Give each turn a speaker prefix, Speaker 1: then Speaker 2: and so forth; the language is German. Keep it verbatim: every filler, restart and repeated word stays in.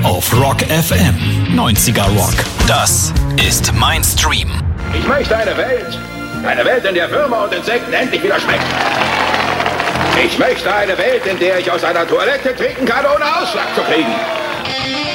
Speaker 1: auf Rock F M. neunziger Rock. Das ist mein Stream.
Speaker 2: Ich möchte eine Welt, eine Welt, in der Würmer und Insekten endlich wieder schmecken. Ich möchte eine Welt, in der ich aus einer Toilette trinken kann, ohne Ausschlag zu kriegen.